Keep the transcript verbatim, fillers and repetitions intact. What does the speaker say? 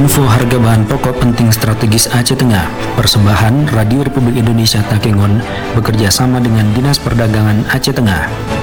Info harga bahan pokok penting strategis Aceh Tengah. Persembahan Radio Republik Indonesia Takengon bekerja sama dengan Dinas Perdagangan Aceh Tengah.